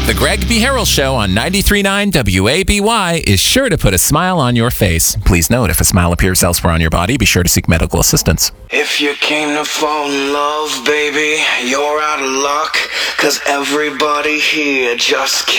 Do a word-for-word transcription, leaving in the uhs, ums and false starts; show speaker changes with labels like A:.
A: The Greg B. Harrell Show on ninety-three point nine W A B Y is sure to put a smile on your face. Please note, if a smile appears elsewhere on your body, be sure to seek medical assistance.
B: If you came to fall in love, baby, you're out of luck, 'cause everybody here just